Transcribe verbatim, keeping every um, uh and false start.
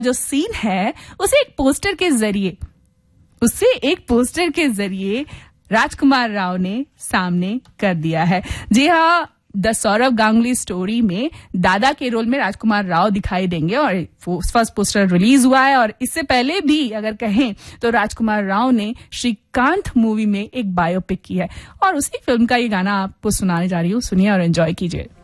जो सीन है उसे एक पोस्टर के जरिए उसे एक पोस्टर के जरिए राजकुमार राव ने सामने कर दिया है। जी हाँ, द सौरव गांगुली स्टोरी में दादा के रोल में राजकुमार राव दिखाई देंगे और फर्स्ट पोस्टर रिलीज हुआ है। और इससे पहले भी अगर कहें तो राजकुमार राव ने श्रीकांत मूवी में एक बायोपिक की है और उसी फिल्म का ये गाना आपको सुनाने जा रही हूँ। सुनिए और एंजॉय कीजिए।